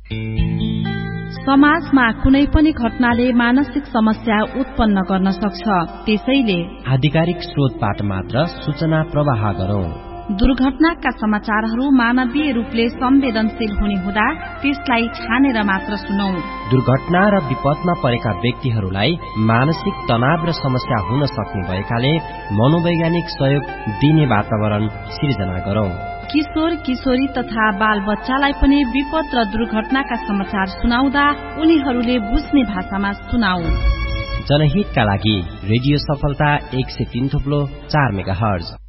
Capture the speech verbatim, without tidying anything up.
समाजमा कुनै पनि घटनाले मानसिक समस्या उत्पन्न गर्न सक्छ। त्यसैले आधिकारिक स्रोतबाट मात्र सूचना प्रवाह गरौं। दुर्घटनाका समाचारहरू मानवीय रूपले संवेदनशील हुने हुँदा त्यसलाई छानेर मात्र सुनौ। दुर्घटना र विपदमा परेका व्यक्तिहरूलाई मानसिक तनाव र समस्या हुन सक्ने भएकाले मनोवैज्ञानिक सहयोग दिने वातावरण सिर्जना गरौं। किशोर किशोरी तथा बाल बच्चालाई पनि विपद र दुर्घटनाका समाचार सुनाउँदा उनीहरूले बुझ्ने भाषामा सुनाऊ। जनहितका लागि रेडियो सफलता एक सय तीन थुप्लो चार मेगा हर्ज।